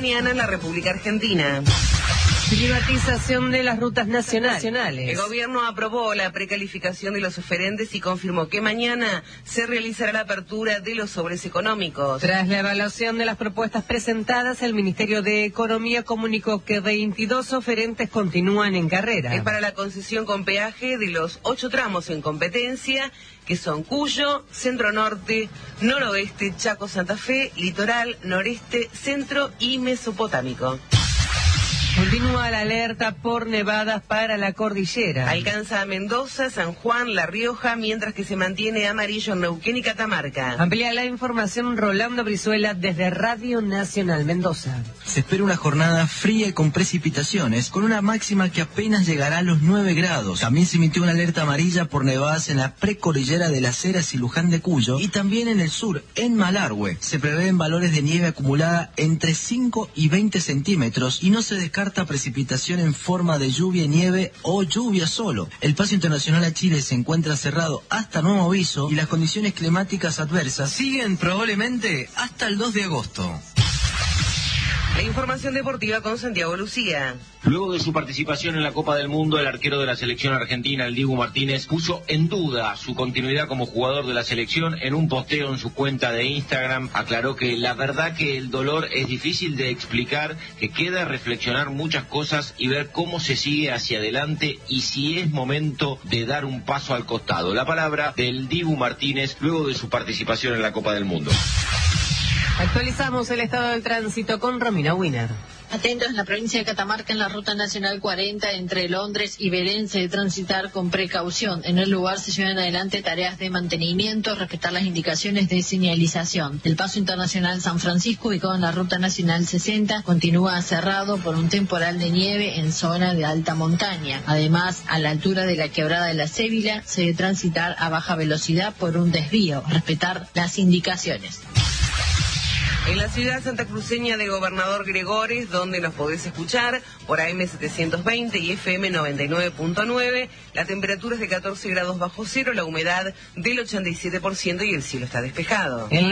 mañana en la República Argentina. Privatización de las rutas nacionales. El gobierno aprobó la precalificación de los oferentes y confirmó que mañana se realizará la apertura de los sobres económicos. Tras la evaluación de las propuestas presentadas, el Ministerio de Economía comunicó que 22 oferentes continúan en carrera. Es para la concesión con peaje de los 8 tramos en competencia, que son Cuyo, Centro Norte, Noroeste, Chaco, Santa Fe, Litoral, Noreste, Centro y Mesopotámico. Continúa la alerta por nevadas para la cordillera. Alcanza a Mendoza, San Juan, La Rioja, mientras que se mantiene amarillo en Neuquén y Catamarca. Amplía la información Rolando Brizuela desde Radio Nacional Mendoza. Se espera una jornada fría y con precipitaciones, con una máxima que apenas llegará a los 9 grados. También se emitió una alerta amarilla por nevadas en la precordillera de Las Heras y Luján de Cuyo, y también en el sur, en Malargüe. Se prevén valores de nieve acumulada entre 5 y 20 centímetros y no se descarta precipitación en forma de lluvia y nieve o lluvia solo. El paso internacional a Chile se encuentra cerrado hasta nuevo aviso y las condiciones climáticas adversas siguen probablemente hasta el 2 de agosto. La información deportiva con Santiago Lucía. Luego de su participación en la Copa del Mundo, el arquero de la selección argentina, el Dibu Martínez, puso en duda su continuidad como jugador de la selección. En un posteo en su cuenta de Instagram aclaró que la verdad que el dolor es difícil de explicar, que queda reflexionar muchas cosas y ver cómo se sigue hacia adelante y si es momento de dar un paso al costado. La palabra del Dibu Martínez luego de su participación en la Copa del Mundo. Actualizamos el estado del tránsito con Romina Wiener. Atentos, en la provincia de Catamarca, en la ruta nacional 40 entre Londres y Belén, se debe transitar con precaución. En el lugar se llevan adelante tareas de mantenimiento, respetar las indicaciones de señalización. El paso internacional San Francisco, ubicado en la ruta nacional 60, continúa cerrado por un temporal de nieve en zona de alta montaña. Además, a la altura de la quebrada de la Cébila, se debe transitar a baja velocidad por un desvío. Respetar las indicaciones. En la ciudad santacruceña de Gobernador Gregores, donde nos podés escuchar por AM 720 y FM 99.9, la temperatura es de 14 grados bajo cero, la humedad del 87% y el cielo está despejado.